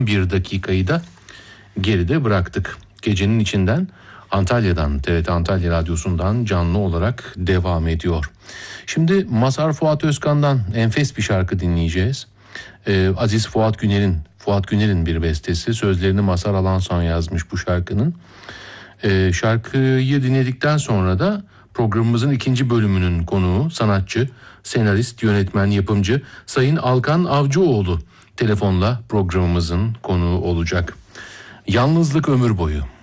bir dakikayı da geride bıraktık. Gecenin içinden Antalya'dan, TRT Antalya Radyosu'ndan canlı olarak devam ediyor. Şimdi Mazhar Fuat Özkan'dan enfes bir şarkı dinleyeceğiz. Aziz Fuat Güner'in bir bestesi. Sözlerini Mazhar Alanson yazmış bu şarkının. Şarkıyı dinledikten sonra da programımızın ikinci bölümünün konuğu, sanatçı, senarist, yönetmen, yapımcı Sayın Alkan Avcıoğlu telefonla programımızın konuğu olacak. Yalnızlık ömür boyu.